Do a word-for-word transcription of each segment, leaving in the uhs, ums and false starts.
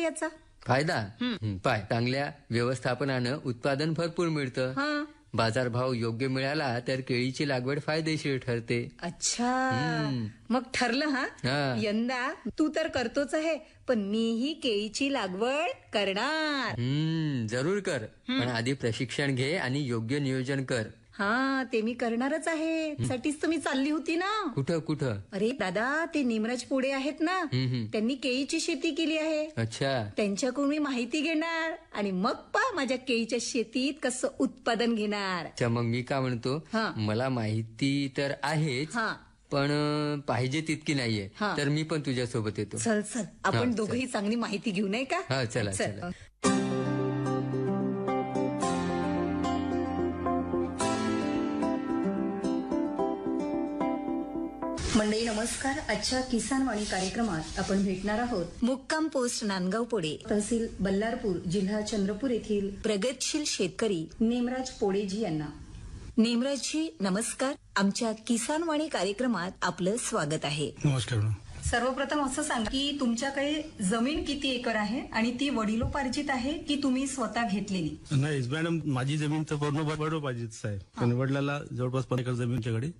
ह्याचा? फायदा हं, पाय चांगल्या व्यवस्थापनानं उत्पादन भरपूर मिळतं. हा. बाजारभाव योग्य मिळाला तर केळीची लागवड फायदेशीर ठरते. अच्छा, हम्म. मग ठरलं. हा हा. यंदा तू तर करतोच आहे, पण मीही केळीची लागवड करणार. हम्म जरूर कर, पण आधी प्रशिक्षण घे आणि योग्य नियोजन कर. हा, ते मी करणारच आहे. त्यासाठीच तर मी चालली होती ना. कुठं कुठं? अरे दादा, ते निमराज पोडे आहेत ना, हम्म, हम्म. त्यांनी केळीची शेती केली आहे. अच्छा. त्यांच्याकडून मी माहिती घेणार आणि मग पा माझ्या केळीच्या शेतीत कसं उत्पादन घेणार. अच्छा, मग मी का म्हणतो, हा. मला माहिती तर आहेच, हा. पण अं, पाहिजे तितकी नाहीये. हा. तर मी पण तुझ्या सोबत येतो. चल चल, आपण हा, दोघंही चांगली माहिती घेऊ, नाही का? हा, चला, चल. चला. मंडळी नमस्कार. आजच्या किसान वाणी कार्यक्रमात आपण भेटणार आहोत मुक्काम पोस्ट नांदगाव पोडे, तहसील बल्लारपूर, जिल्हा चंद्रपूर येथील प्रगतशील शेतकरी नेमराज पोडेजी यांना. नेमराजजी नमस्कार. आमच्या किसान वाणी कार्यक्रमात आपलं स्वागत आहे. नमस्कार. सर्वप्रथम असं सांगा की तुमच्याकडे जमीन किती एकर आहे आणि ती वडिलोपार्जित आहे की तुम्ही स्वतः घेतलेली? नाही मॅडम, माझी जमीन तर पूर्ण वडिलोपार्जितच आहे. पण वडिलाला जवळपास पंधरा एकर जमीन त्याच्याकडे,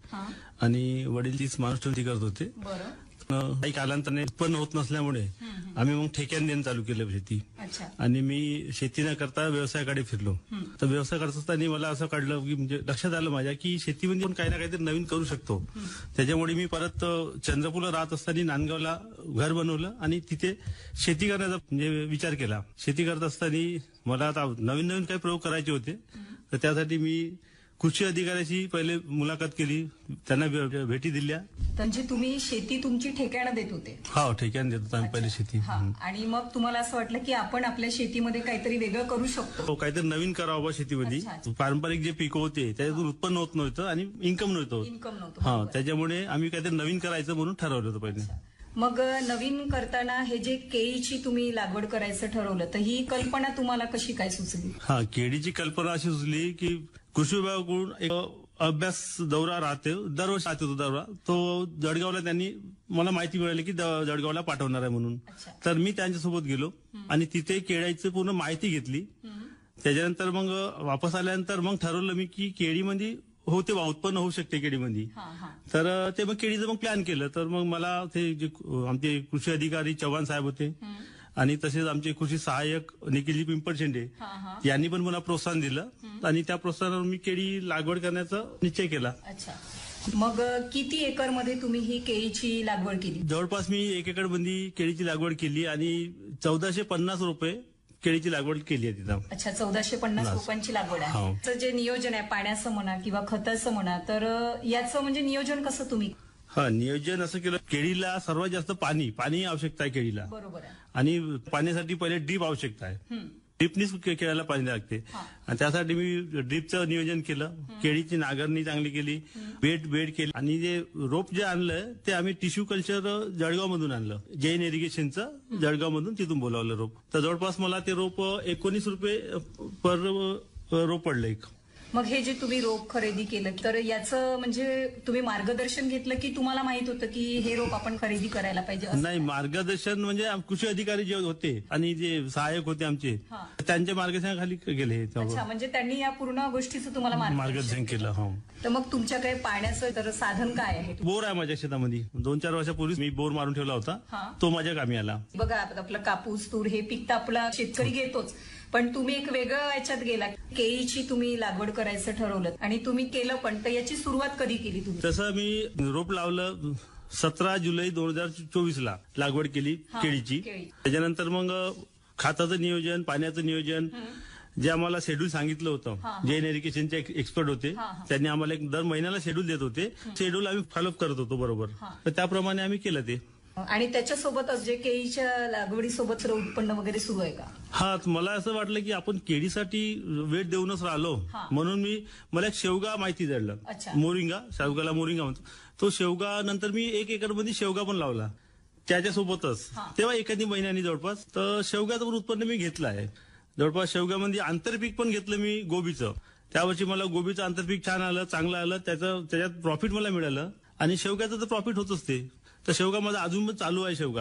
आणि वडील तीच माणूस ती करत होते. बरं. काही कालांतराने उत्पन्न होत नसल्यामुळे आम्ही मग ठेक्याने देणं चालू केलं शेती. अच्छा. आणि मी शेती न करता व्यवसायाकडे फिरलो. तर व्यवसाय करत असताना मला असं काढलं की म्हणजे लक्षात आलं माझ्या की शेतीमध्ये पण काही ना काहीतरी नवीन करू शकतो. त्याच्यामुळे मी परत चंद्रपूरला राहत असताना नांदगावला घर बनवलं आणि तिथे शेती करण्याचा म्हणजे विचार केला. शेती करत असताना मला आता नवीन नवीन काही प्रयोग करायचे होते. तर त्यासाठी मी कृषी अधिकाऱ्याची पहिले मुलाखत केली, त्यांना भेटी दिल्या. म्हणजे तुम्ही शेती तुमची ठेक्यानं देत होते? हा, ठेक्यानं देत होतो आम्ही पहिले शेती. आणि मग तुम्हाला असं वाटलं की आपण आपल्या शेतीमध्ये काहीतरी वेगळं करू शकतो, काहीतरी नवीन करावं शेतीमध्ये. पारंपरिक जे पिकं होते त्याच्यातून उत्पन्न होत नव्हतं आणि इन्कम नव्हतं. इन्कम नव्हतं. हा, त्याच्यामुळे आम्ही काहीतरी नवीन करायचं म्हणून ठरवलं होतं पहिले. मग नवीन करताना हे जे केळीची तुम्ही लागवड करायचं ठरवलं, तर ही कल्पना तुम्हाला कशी काय सुचली? हा, केळीची कल्पना अशी सुचली की कृषी विभागाकडून एक अभ्यास दौरा राहते, दरवर्षी राहते तो दौरा. तो जळगावला त्यांनी मला माहिती मिळाली की जळगावला पाठवणार आहे म्हणून. तर मी त्यांच्यासोबत गेलो आणि तिथे केळीची पूर्ण माहिती घेतली. त्याच्यानंतर मग वापस आल्यानंतर मग ठरवलं मी की केळीमध्ये होते वा उत्पन्न होऊ शकते केळीमध्ये. तर ते मग केळीचं मग प्लॅन केलं. तर मग मला ते जे आमचे कृषी अधिकारी चव्हाण साहेब होते आणि तसेच आमचे कृषी सहाय्यक निखिलजी पिंपळशेंडे यांनी पण मला प्रोत्साहन दिलं आणि त्या प्रोत्साहनावर मी केळी लागवड करण्याचा निश्चय केला. अच्छा. मग किती एकर मध्ये तुम्ही ही केळीची लागवड केली? जवळपास मी एक एकर मध्ये केळीची लागवड केली आणि चौदाशे पन्नास रुपये केळीची लागवड केली आहे तिथं. अच्छा, चौदाशे पन्नास रुपयांची लागवड आहे. तर जे नियोजन आहे पाण्याचं म्हणा किंवा खताचं म्हणा, तर याचं म्हणजे नियोजन कसं तुम्ही? हा, नियोजन असं केलं, केळीला सर्वात जास्त पाणी पाणी आवश्यकता आहे केळीला. बरोबर आहे. आणि पाण्यासाठी पहिले ड्रीप आवश्यकता आहे. ड्रीपनीच केळीला पाणी लागते आणि त्यासाठी मी ड्रीपचं नियोजन केलं. केळीची नांगरणी चांगली केली, बेड बेड केली आणि जे रोप जे आणलं ते आम्ही टिश्यू कल्चर जळगाव मधून आणलं. जैन इरिगेशनचं जळगाव मधून तिथून बोलावलं रोप. तर जवळपास मला ते रोप एकोणीस रुपये पर रोप पडलं एक. मग हे जे तुम्ही रोप खरेदी केलं, तर याचं म्हणजे तुम्ही मार्गदर्शन घेतलं की तुम्हाला माहित होतं की हे रोप आपण खरेदी करायला पाहिजे? नाही, मार्गदर्शन म्हणजे कृषी अधिकारी जे होते आणि जे सहाय्यक होते आमचे, त्यांच्या मार्गदर्शनाखाली गेले. अच्छा, म्हणजे त्यांनी या पूर्ण गोष्टीचं तुम्हाला मार्गदर्शन केलं. हो. तर मग तुमच्याकडे पाण्याचं तर साधन काय आहे? बोर आहे माझ्या शेतामध्ये. दोन चार वर्षापूर्वी मी बोर मारून ठेवला होता, तो माझ्या कामी आला. बघा, आपलं कापूस तूर हे पीक तर आपला शेतकरी घेतोच, पण तुम्ही एक वेगळं याच्यात गेला, केळीची तुम्ही लागवड करायचं ठरवलं आणि तुम्ही केलं. पण तर याची सुरुवात कधी केली तुम्ही? तसं मी रोप लावलं सतरा जुलै दोन हजार चोवीस ला लागवड केली केळीची. त्याच्यानंतर मग खताचं नियोजन, पाण्याचं नियोजन, जे आम्हाला शेड्यूल सांगितलं होतं, जैन इरिगेशनचे एक्सपर्ट होते, त्यांनी आम्हाला एक दर महिन्याला शेड्यूल देत होते. शेड्यूल आम्ही फॉलोअप करत होतो बरोबर. तर त्याप्रमाणे आम्ही केलं ते. आणि त्याच्यासोबतच जे केळीच्या लागवडीसोबत उत्पन्न वगैरे सुरू आहे का? हा, मला असं वाटलं की आपण केळीसाठी वेळ देऊनच राहिलो म्हणून मी मला एक शेवगा माहिती जडलं. मोरिंगा, शेवगाला मोरिंगा म्हणतो. तो शेवगा नंतर मी एक एकर मध्ये शेवगा पण लावला त्याच्यासोबतच. तेव्हा एखादी महिन्यानी जवळपास तर शेवगाचं पण उत्पन्न मी घेतलं आहे. जवळपास शेवगामध्ये आंतरपीक पण घेतलं मी गोबीचं. त्यावर्षी मला गोबीचं आंतरपीक छान आलं, चांगलं आलं. त्याचं त्याच्यात प्रॉफिट मला मिळालं आणि शेवग्याचं तर प्रॉफिट होतच ते. तर शेवगा माझा अजून पण चालू आहे शेवगा.